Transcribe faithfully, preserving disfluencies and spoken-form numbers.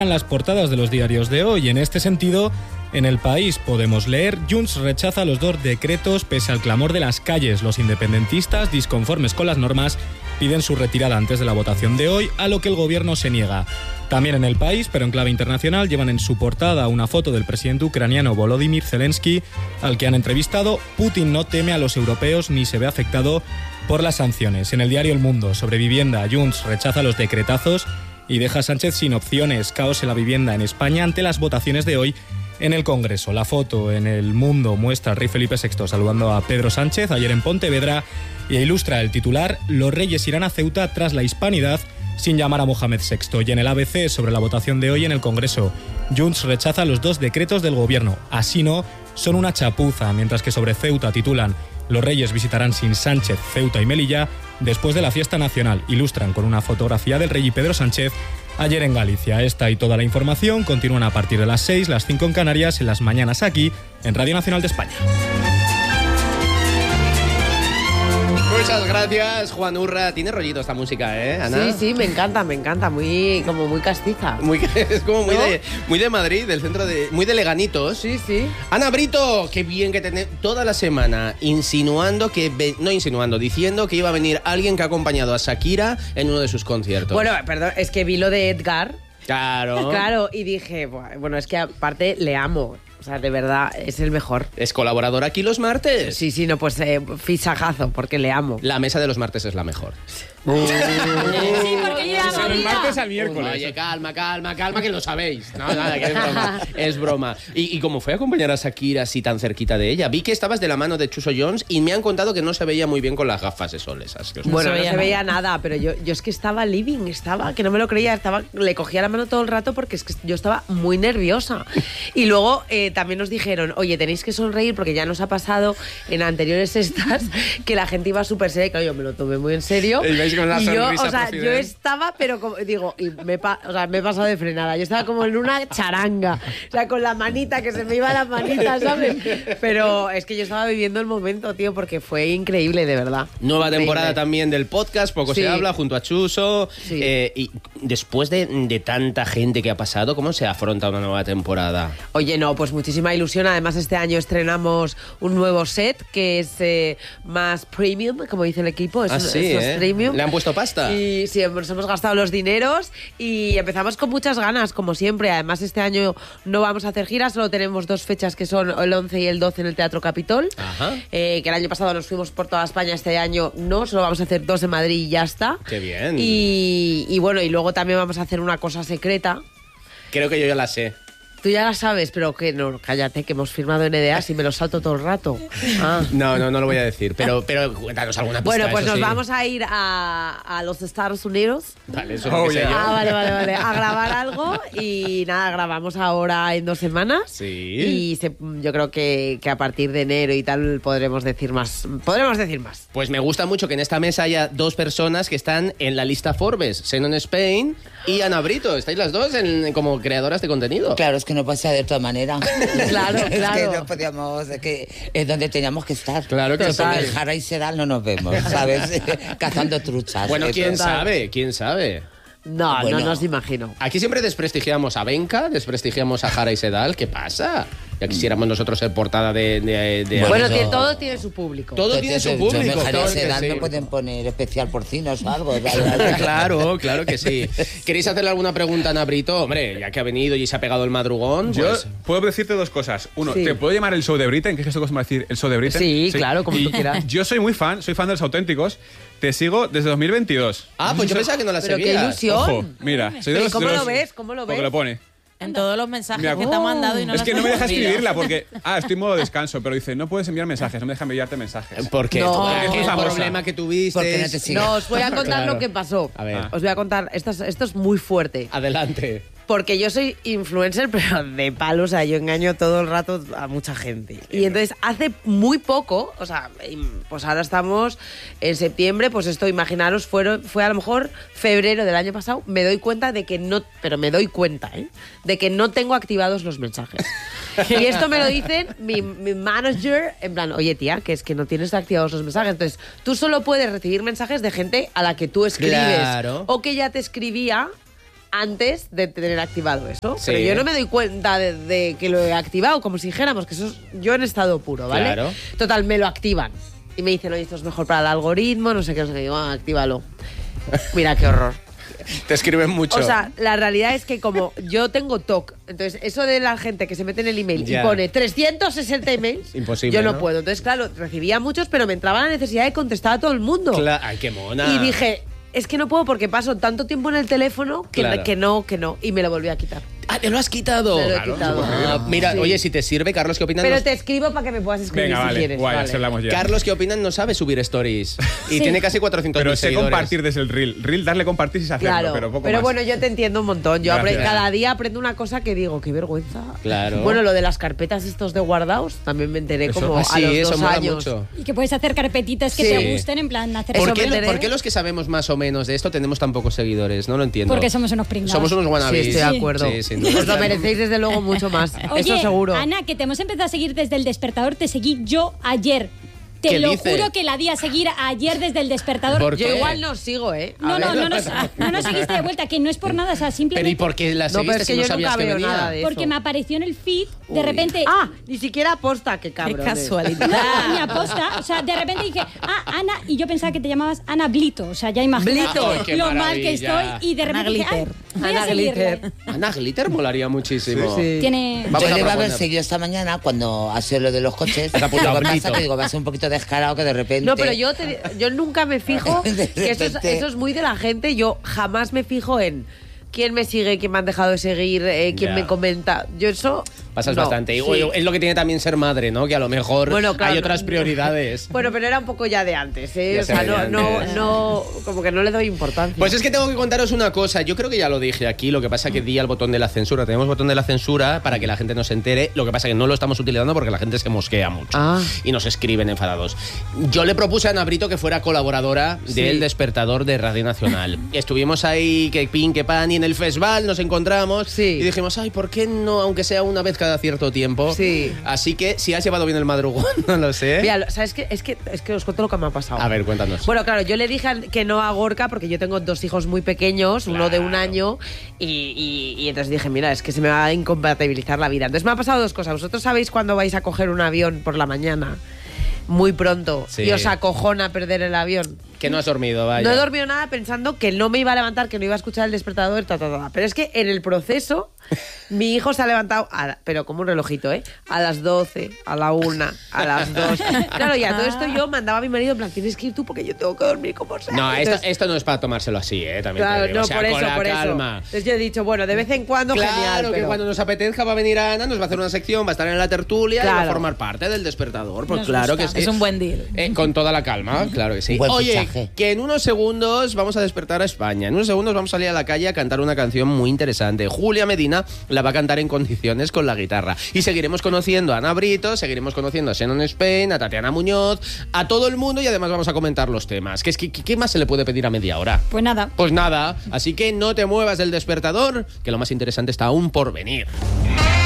las portadas de los diarios de hoy. En este sentido, en El País podemos leer: Junts rechaza los dos decretos pese al clamor de las calles. Los independentistas, disconformes con las normas, piden su retirada antes de la votación de hoy, a lo que el gobierno se niega. También en El País, pero en clave internacional, llevan en su portada una foto del presidente ucraniano Volodymyr Zelensky, al que han entrevistado. Putin no teme a los europeos ni se ve afectado por las sanciones. En el diario El Mundo, sobre vivienda, Junts rechaza los decretazos y deja a Sánchez sin opciones. Caos en la vivienda en España ante las votaciones de hoy en el Congreso. La foto en El Mundo muestra al rey Felipe sexto saludando a Pedro Sánchez ayer en Pontevedra y ilustra el titular: los reyes irán a Ceuta tras la hispanidad sin llamar a Mohamed sexto. Y en el A B C, sobre la votación de hoy en el Congreso, Junts rechaza los dos decretos del gobierno. Así no, son una chapuza. Mientras que sobre Ceuta titulan: los reyes visitarán sin Sánchez Ceuta y Melilla después de la fiesta nacional. Ilustran con una fotografía del rey y Pedro Sánchez ayer en Galicia. Esta y toda la información continúan a partir de las seis, las cinco en Canarias, en las mañanas aquí, en Radio Nacional de España. Muchas gracias, Juan Urra. Tiene rollito esta música, ¿eh, Ana? Sí, sí, me encanta, me encanta. Muy, como muy castiza. Muy, es como muy, ¿no? de, muy de Madrid, del centro de... Muy de Leganitos. Sí, sí. Ana Brito, qué bien que tenés toda la semana insinuando que... Ve, no insinuando, diciendo que iba a venir alguien que ha acompañado a Shakira en uno de sus conciertos. Bueno, perdón, es que vi lo de Edgar. Claro. Claro, y dije, bueno, es que aparte le amo. O sea, de verdad, es el mejor. Es colaborador aquí los martes. Sí, sí, no, pues eh, fichajazo, porque le amo. La mesa de los martes es la mejor. Sí, porque yo ya el martes al miércoles. Oye, calma, calma, calma, que lo sabéis. No, nada, que es broma. Es broma. ¿Y, y cómo fue acompañar a Shakira así tan cerquita de ella? Vi que estabas de la mano de Chuso Jones y me han contado que no se veía muy bien con las gafas de sol esas. Que os... Bueno, no se no veía se veía nada. nada, pero yo, yo es que estaba living, estaba, que no me lo creía, estaba, le cogía la mano todo el rato porque es que yo estaba muy nerviosa. Y luego eh, también nos dijeron, oye, tenéis que sonreír porque ya nos ha pasado en anteriores estas que la gente iba súper seria, y claro, yo me lo tomé muy en serio. Y veis con la y yo, sonrisa o sea, profident. yo estaba, pero como, digo, y me, pa, o sea, me he pasado de frenada, yo estaba como en una charanga, o sea, con la manita, que se me iba la manita, ¿sabes? Pero es que yo estaba viviendo el momento, tío, porque fue increíble, de verdad. Nueva Increíble. temporada también del podcast, poco Sí. se habla, junto a Chuso. Sí. Eh, y después de, de tanta gente que ha pasado, ¿cómo se afronta una nueva temporada? Oye, no, pues muchísima ilusión. Además, este año estrenamos un nuevo set que es eh, más premium, como dice el equipo. Es, Ah, un- sí, es más ¿eh? premium. ¿Le han puesto pasta? Y sí, nos hemos gastado los dineros y empezamos con muchas ganas, como siempre. Además, este año no vamos a hacer giras, solo tenemos dos fechas que son el once y el doce en el Teatro Capitol. Ajá. Eh, que el año pasado nos fuimos por toda España, este año no, solo vamos a hacer dos en Madrid y ya está. Qué bien. Y, y bueno, y luego también vamos a hacer una cosa secreta. Creo que yo ya la sé. Tú ya la sabes, pero que no, cállate, que hemos firmado N D As y me lo salto todo el rato. Ah. No, no, no lo voy a decir, pero, pero cuéntanos alguna pista. Bueno, pues eso nos sí. vamos a ir a, a los Estados Unidos. Vale, eso es lo Oh, que sé yeah. yo. Ah, vale, vale, vale. A grabar algo y nada, grabamos ahora en dos semanas. Sí. Y se- yo creo que, que a partir de enero y tal podremos decir más. Podremos decir más. Pues me gusta mucho que en esta mesa haya dos personas que están en la lista Forbes, Xenon Spain y Ana Brito. Estáis las dos en- como creadoras de contenido. Claro, es que no puede ser de otra manera. Claro, Es que claro. no podíamos, es que es donde teníamos que estar. Claro que Total. sí. En Jara y Sedal no nos vemos, ¿sabes? Cazando truchas. Bueno, Eso quién es. sabe, quién sabe. No, Bueno. no nos imagino. Aquí siempre desprestigiamos a Benca, desprestigiamos a Jara y Sedal. ¿Qué pasa? Ya quisiéramos nosotros ser portada de... de, de- Bueno, Bueno, yo- tiene- todo tiene su público. Todo Yo- tiene yo- su yo público. me Jara y claro que Sedal sí. me pueden poner especial porcinos o algo. Claro, claro que sí. ¿Queréis hacerle alguna pregunta a Ana Brito? Hombre, ya que ha venido y se ha pegado el madrugón, Yo pues... puedo decirte dos cosas. Uno, Sí. ¿te puedo llamar el show de Britain? ¿Qué es esto que se va a decir? ¿El show de Britain? Sí, claro, como Y tú quieras. Yo soy muy fan, soy fan de Los Auténticos. Te sigo desde dos mil veintidós. Ah, pues yo pensaba que no la Pero qué seguías. ilusión. Ojo, mira. Soy de Pero los, ¿cómo de lo los- ves? ¿Cómo lo Porque ves? lo pone. En todos los mensajes Mira, que te ha mandado y no es los que no has me deja respondido. escribirla porque... Ah, estoy en modo descanso, pero dice, no puedes enviar mensajes, no me deja enviarte mensajes. ¿Por qué? No. ¿Qué Es muy famosa. problema que tuviste? ¿Por qué no te sigue? No, os voy a contar Claro. lo que pasó. A ver. Os voy a contar, esto es, esto es muy fuerte. Adelante. Porque yo soy influencer, pero de palo, o sea, yo engaño todo el rato a mucha gente. Y entonces, hace muy poco, o sea, pues ahora estamos en septiembre, pues esto, imaginaros, fueron, fue a lo mejor febrero del año pasado, me doy cuenta de que no, pero me doy cuenta, ¿eh? De que no tengo activados los mensajes. Y esto me lo dicen mi, mi manager, en plan, oye tía, que es que no tienes activados los mensajes. Entonces, tú solo puedes recibir mensajes de gente a la que tú escribes. Claro. O que ya te escribía antes de tener activado eso. Sí. Pero yo no me doy cuenta de, de que lo he activado, como si dijéramos que eso es yo en estado puro, ¿vale? Claro. Total, me lo activan. Y me dicen, oye, esto es mejor para el algoritmo, no sé qué, no sé qué. Digo, ah, actívalo. Mira qué horror. Te escriben mucho. O sea, la realidad es que como yo tengo T O C, entonces eso de la gente que se mete en el email Ya. y pone trescientos sesenta emails, Imposible, yo no, ¿no? puedo. Entonces, claro, recibía muchos, pero me entraba la necesidad de contestar a todo el mundo. Cla- Ay, qué mona. Y dije, es que no puedo porque paso tanto tiempo en el teléfono que, Claro. que no, que no. Y me lo volví a quitar. Ah, ¿te lo has quitado? Me lo he Claro. quitado. Ah, mira, Sí. oye, si te sirve, Carlos, ¿qué opinan? Pero los- te escribo para que me puedas escribir Venga, si vale. quieres. Guay, vale. así hablamos ya. Carlos, ¿qué opinan? No sabe subir stories. Y Sí. tiene casi cuatrocientos Pero mil sé seguidores. compartir desde el reel. Reel, darle compartir sin hacerlo, Claro, pero poco más. bueno, yo te entiendo un montón. Yo Gracias. apre- cada día aprendo una cosa que digo, qué vergüenza. Claro. Bueno, lo de las carpetas estos de guardados, también me enteré Eso- como Ah, a sí, los eso dos mola años. mucho. Y que puedes hacer carpetitas que Sí. te gusten, en plan, hacer ¿Por Eso qué, me lo- enteré. por qué los que sabemos más o menos de esto tenemos tan pocos seguidores? No lo entiendo. Porque somos unos pringados. Somos unos Sí, wannabes. estoy de acuerdo. Sí, sin duda. Os lo merecéis desde luego mucho más. Oye, Eso seguro. Ana, que te hemos empezado a seguir desde el despertador, te seguí yo ayer. Te ¿Qué lo dice? juro que la di a seguir ayer desde el despertador. ¿Por Yo qué? igual no sigo, ¿eh? A No, no, ver. no nos, no nos seguiste de vuelta, que no es por nada, o sea, Pero ¿y simplemente por qué la No, pero seguiste es que si no yo sabías nunca que veo venía? nada de porque eso. me apareció en el feed, de Uy. repente... Ah, ni siquiera aposta, qué cabrón. Mi aposta, o sea, de repente dije, ah, Ana, y yo pensaba que te llamabas Ana Blito, o sea, ya imagínate Blito. Ay, qué lo mal que maravilla. estoy, y de repente dije, ay, voy Ana a seguirle. Glitter. Ana Glitter molaría muchísimo. Sí, sí. Tiene... Vamos Yo a le iba a haber proponer. seguido esta mañana cuando ha sido lo de los coches. Te ha Lo apuntado que pasa Blito. que digo, va a ser un poquito descarado que de repente... No, pero yo, te- yo nunca me fijo, De que eso es, repente. eso es muy de la gente, yo jamás me fijo en quién me sigue, quién me han dejado de seguir, eh, quién Ya. me comenta. Yo eso... Pasas no, bastante. Y, sí. oye, es lo que tiene también ser madre, ¿no? Que a lo mejor Bueno, claro, hay no- otras prioridades. Bueno, pero era un poco ya de antes, ¿eh? Ya O sea, se no, veía no, antes. no, como que no le doy importancia. Pues es que tengo que contaros una cosa. Yo creo que ya lo dije aquí. Lo que pasa es que di al botón de la censura. Tenemos botón de la censura para que la gente no se entere. Lo que pasa es que no lo estamos utilizando porque la gente se mosquea mucho. Ah. Y nos escriben enfadados. Yo le propuse a Ana Brito que fuera colaboradora del Despertador de Radio Nacional. Estuvimos ahí, que pin, que pan, y en el festival nos encontramos. Sí. Y dijimos, ay, ¿por qué no? Aunque sea una vez cada cierto tiempo. Sí. Así que si has llevado bien el madrugón, no lo sé. Mira, lo- ¿sabes qué? Es que, es que os cuento lo que me ha pasado. A ver, cuéntanos. Bueno, claro, yo le dije al- que no a Gorka porque yo tengo dos hijos muy pequeños, uno de un año, y, y- y entonces dije, mira, es que se me va a incompatibilizar la vida. Entonces me han pasado dos cosas. ¿Vosotros sabéis cuándo vais a coger un avión por la mañana? Muy pronto. Sí. Y os acojona perder el avión. Que no has dormido, vaya. No he dormido nada pensando que no me iba a levantar, que no iba a escuchar el despertador, ta, ta, ta. Pero es que en el proceso, mi hijo se ha levantado, a la- pero como un relojito, ¿eh? A las doce, a la una, a las dos. Claro, y a todo esto yo mandaba a mi marido, en plan, tienes que ir tú porque yo tengo que dormir como sea. No, esto, Entonces, esto no es para tomárselo así, ¿eh? También claro, te digo. no, O sea, por con eso, la por calma. eso. Entonces yo he dicho, bueno, de vez en cuando Claro, genial, que pero... cuando nos apetezca va a venir Ana, nos va a hacer una sección, va a estar en la tertulia y va a Claro. formar parte del despertador. Pues Nos claro gusta. que sí. Es un buen deal. Eh, con toda la calma, claro que sí. Un buen Oye, fichaje. que en unos segundos vamos a despertar a España. En unos segundos vamos a salir a la calle a cantar una canción muy interesante. Julia Medina la va a cantar en condiciones con la guitarra. Y seguiremos conociendo a Ana Brito, seguiremos conociendo a Shannon Spain, a Tatiana Muñoz, a todo el mundo y además vamos a comentar los temas. ¿Qué, es que, ¿Qué más se le puede pedir a media hora? Pues nada. Pues nada, así que no te muevas del despertador, que lo más interesante está aún por venir.